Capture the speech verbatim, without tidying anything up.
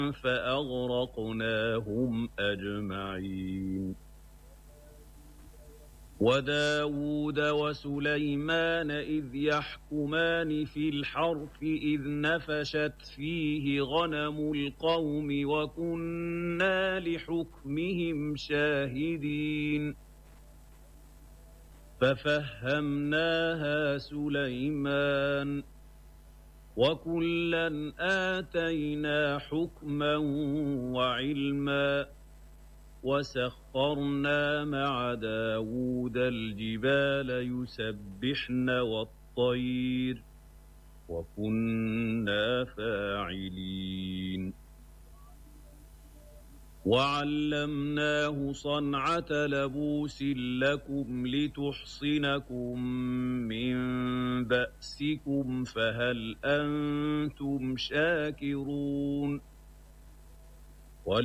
فأغرقناهم أجمعين. وداود وسليمان إذ يحكمان في الحرث إذ نفشت فيه غنم القوم وكنا لحكمهم شاهدين. ففهمناها سليمان وكلا آتينا حكما وعلما وسخرنا مع داود الجبال يسبحن والطير وكنا فاعلين. وعلمناه صنعة لبوس لكم لتحصنكم من بأسكم فهل أنتم شاكرون؟